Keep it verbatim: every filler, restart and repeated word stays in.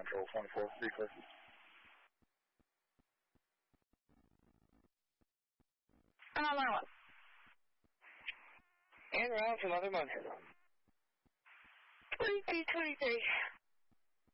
Control twenty-four, request. And on my one. En route to Mother Moon. twenty-two twenty-three.